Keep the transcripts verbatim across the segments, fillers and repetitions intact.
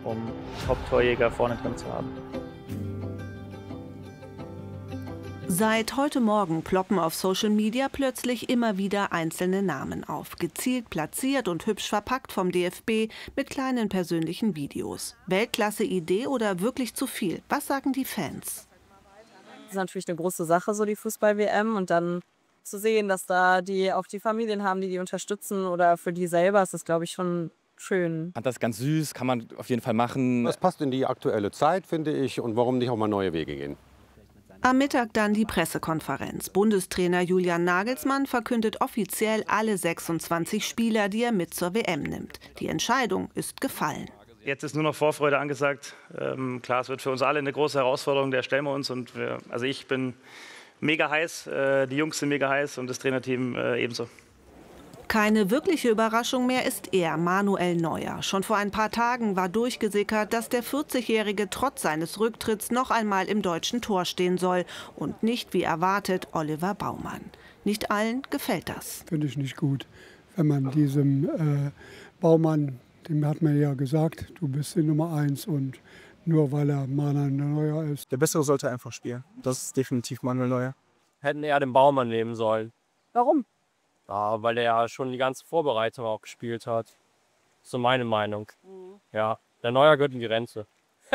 um Top-Torjäger vorne drin zu haben. Seit heute Morgen ploppen auf Social Media plötzlich immer wieder einzelne Namen auf. Gezielt platziert und hübsch verpackt vom D F B mit kleinen persönlichen Videos. Weltklasse-Idee oder wirklich zu viel? Was sagen die Fans? Das ist natürlich eine große Sache, so die Fußball-W M. Und dann zu sehen, dass da die auch die Familien haben, die die unterstützen oder für die selber, ist das, glaube ich, schon schön. Ich fand das ganz süß, kann man auf jeden Fall machen. Das passt in die aktuelle Zeit, finde ich. Und warum nicht auch mal neue Wege gehen? Am Mittag dann die Pressekonferenz. Bundestrainer Julian Nagelsmann verkündet offiziell alle sechsundzwanzig Spieler, die er mit zur W M nimmt. Die Entscheidung ist gefallen. Jetzt ist nur noch Vorfreude angesagt. Ähm, klar, es wird für uns alle eine große Herausforderung, der stellen wir uns. Und wir, also ich bin mega heiß, äh, die Jungs sind mega heiß und das Trainerteam äh, ebenso. Keine wirkliche Überraschung mehr ist er, Manuel Neuer. Schon vor ein paar Tagen war durchgesickert, dass der vierzigjährige trotz seines Rücktritts noch einmal im deutschen Tor stehen soll. Und nicht, wie erwartet, Oliver Baumann. Nicht allen gefällt das. Finde ich nicht gut, wenn man diesem äh, Baumann, dem hat man ja gesagt, du bist die Nummer eins und nur weil er Manuel Neuer ist. Der Bessere sollte einfach spielen. Das ist definitiv Manuel Neuer. Hätten eher den Baumann nehmen sollen. Warum? Ja, weil er ja schon die ganze Vorbereitung auch gespielt hat. So meine Meinung. Mhm. Ja, der Neuer gehört in die Rente.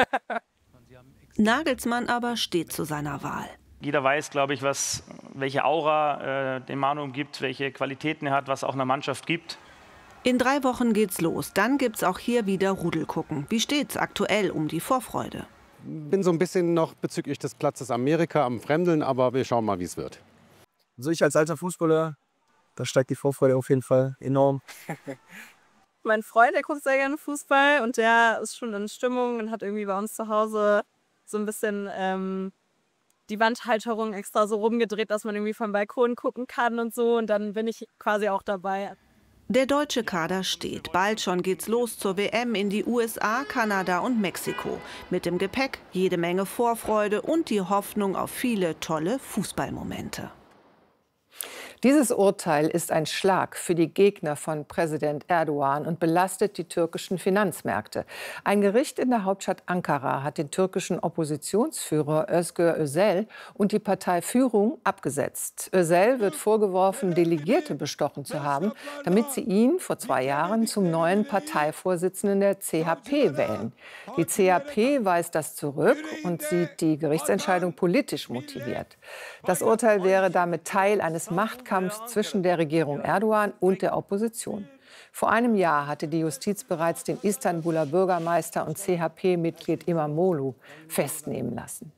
Nagelsmann aber steht zu seiner Wahl. Jeder weiß, glaube ich, was, welche Aura äh, dem Manu gibt, welche Qualitäten er hat, was auch einer Mannschaft gibt. In drei Wochen geht's los. Dann gibt's auch hier wieder Rudelgucken. Wie steht's aktuell um die Vorfreude? Bin so ein bisschen noch bezüglich des Platzes Amerika am Fremdeln, aber wir schauen mal, wie es wird. Also ich als alter Fußballer, da steigt die Vorfreude auf jeden Fall enorm. Mein Freund, der guckt sehr gerne Fußball und der ist schon in Stimmung und hat irgendwie bei uns zu Hause so ein bisschen ähm, die Wandhalterung extra so rumgedreht, dass man irgendwie vom Balkon gucken kann und so. Und dann bin ich quasi auch dabei. Der deutsche Kader steht. Bald schon geht's los zur W M in die U S A, Kanada und Mexiko. Mit dem Gepäck jede Menge Vorfreude und die Hoffnung auf viele tolle Fußballmomente. Dieses Urteil ist ein Schlag für die Gegner von Präsident Erdogan und belastet die türkischen Finanzmärkte. Ein Gericht in der Hauptstadt Ankara hat den türkischen Oppositionsführer Özgür Özel und die Parteiführung abgesetzt. Özel wird vorgeworfen, Delegierte bestochen zu haben, damit sie ihn vor zwei Jahren zum neuen Parteivorsitzenden der C H P wählen. Die C H P weist das zurück und sieht die Gerichtsentscheidung politisch motiviert. Das Urteil wäre damit Teil eines Machtkampfs zwischen der Regierung Erdogan und der Opposition. Vor einem Jahr hatte die Justiz bereits den Istanbuler Bürgermeister und C H P-Mitglied İmamoğlu festnehmen lassen.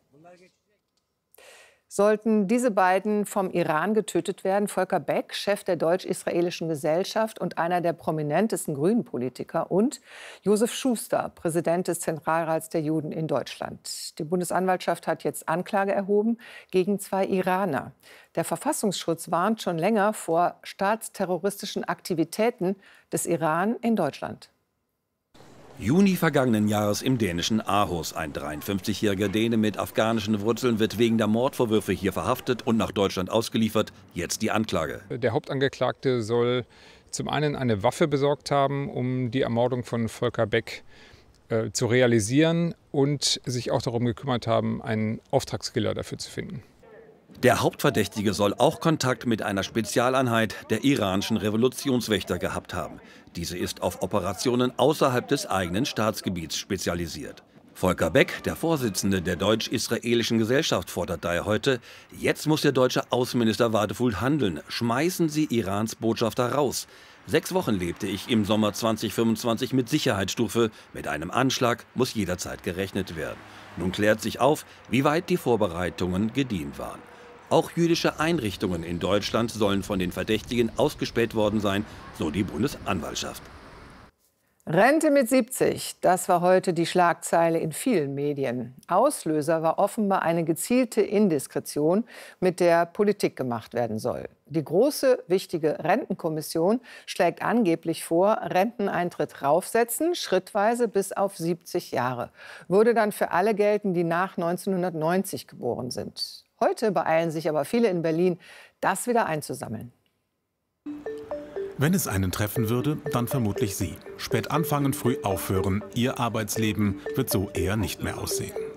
Sollten diese beiden vom Iran getötet werden, Volker Beck, Chef der deutsch-israelischen Gesellschaft und einer der prominentesten Grünen-Politiker, und Josef Schuster, Präsident des Zentralrats der Juden in Deutschland. Die Bundesanwaltschaft hat jetzt Anklage erhoben gegen zwei Iraner. Der Verfassungsschutz warnt schon länger vor staatsterroristischen Aktivitäten des Iran in Deutschland. Juni vergangenen Jahres im dänischen Aarhus. Ein dreiundfünfzigjähriger Däne mit afghanischen Wurzeln wird wegen der Mordvorwürfe hier verhaftet und nach Deutschland ausgeliefert. Jetzt die Anklage. Der Hauptangeklagte soll zum einen eine Waffe besorgt haben, um die Ermordung von Volker Beck äh, zu realisieren, und sich auch darum gekümmert haben, einen Auftragskiller dafür zu finden. Der Hauptverdächtige soll auch Kontakt mit einer Spezialeinheit der iranischen Revolutionswächter gehabt haben. Diese ist auf Operationen außerhalb des eigenen Staatsgebiets spezialisiert. Volker Beck, der Vorsitzende der deutsch-israelischen Gesellschaft, fordert daher heute: Jetzt muss der deutsche Außenminister Wadefuhl handeln. Schmeißen Sie Irans Botschafter raus. Sechs Wochen lebte ich im Sommer zweitausendfünfundzwanzig mit Sicherheitsstufe. Mit einem Anschlag muss jederzeit gerechnet werden. Nun klärt sich auf, wie weit die Vorbereitungen gediehen waren. Auch jüdische Einrichtungen in Deutschland sollen von den Verdächtigen ausgespäht worden sein, so die Bundesanwaltschaft. Rente mit siebzig, das war heute die Schlagzeile in vielen Medien. Auslöser war offenbar eine gezielte Indiskretion, mit der Politik gemacht werden soll. Die große, wichtige Rentenkommission schlägt angeblich vor, Renteneintritt raufsetzen, schrittweise bis auf siebzig Jahre. Würde dann für alle gelten, die nach neunzehnhundertneunzig geboren sind. Heute beeilen sich aber viele in Berlin, das wieder einzusammeln. Wenn es einen treffen würde, dann vermutlich sie. Spät anfangen, früh aufhören. Ihr Arbeitsleben wird so eher nicht mehr aussehen.